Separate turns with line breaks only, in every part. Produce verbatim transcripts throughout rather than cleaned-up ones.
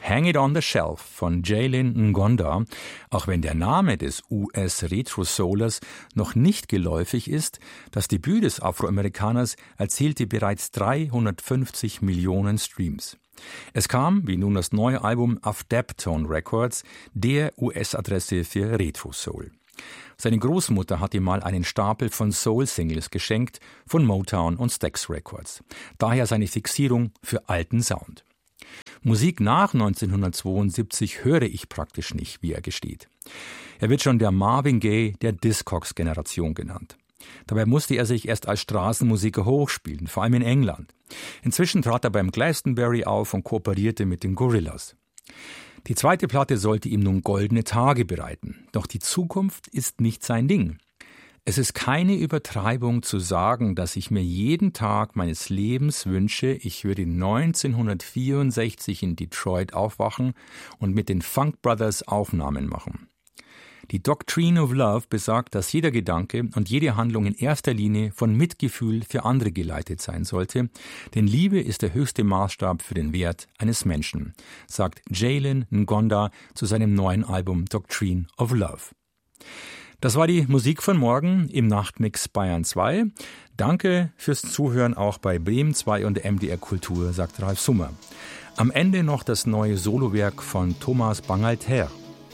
Hang It on the Shelf von Jaylin Ngonda, auch wenn der Name des U S-Retro-Soulers noch nicht geläufig ist, das Debüt des Afroamerikaners erzielte bereits dreihundertfünfzig Millionen Streams. Es kam, wie nun das neue Album, auf Daptone Records, der U S-Adresse für Retro-Soul. Seine Großmutter hat ihm mal einen Stapel von Soul-Singles geschenkt von Motown und Stax Records. Daher seine Fixierung für alten Sound. Musik nach neunzehnhundertzweiundsiebzig höre ich praktisch nicht, wie er gesteht. Er wird schon der Marvin Gaye der Discogs-Generation genannt. Dabei musste er sich erst als Straßenmusiker hochspielen, vor allem in England. Inzwischen trat er beim Glastonbury auf und kooperierte mit den Gorillaz. Die zweite Platte sollte ihm nun goldene Tage bereiten. Doch die Zukunft ist nicht sein Ding. Es ist keine Übertreibung zu sagen, dass ich mir jeden Tag meines Lebens wünsche, ich würde neunzehnhundertvierundsechzig in Detroit aufwachen und mit den Funk Brothers Aufnahmen machen. Die Doctrine of Love besagt, dass jeder Gedanke und jede Handlung in erster Linie von Mitgefühl für andere geleitet sein sollte, denn Liebe ist der höchste Maßstab für den Wert eines Menschen, sagt Jaylin Ngonda zu seinem neuen Album Doctrine of Love. Das war die Musik von morgen im Nachtmix Bayern zwei. Danke fürs Zuhören auch bei Bremen zwei und M D R Kultur, sagt Ralf Summer. Am Ende noch das neue Solowerk von Thomas Bangalter.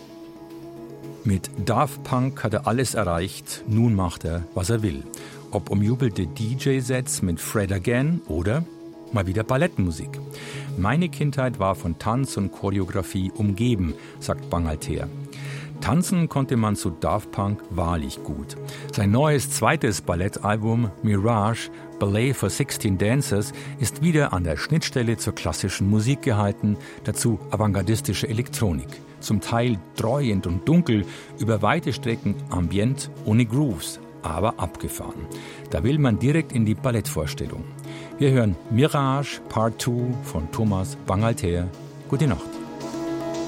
Mit Daft Punk hat er alles erreicht, nun macht er, was er will. Ob umjubelte D J-Sets mit Fred Again oder mal wieder Ballettmusik. Meine Kindheit war von Tanz und Choreografie umgeben, sagt Bangalter. Tanzen konnte man zu Daft Punk wahrlich gut. Sein neues zweites Ballettalbum Mirage, Ballet for sixteen Dancers, ist wieder an der Schnittstelle zur klassischen Musik gehalten, dazu avantgardistische Elektronik. Zum Teil dreuend und dunkel, über weite Strecken ambient, ohne Grooves, aber abgefahren. Da will man direkt in die Ballettvorstellung. Wir hören Mirage Part zwei von Thomas Bangalter. Gute Nacht.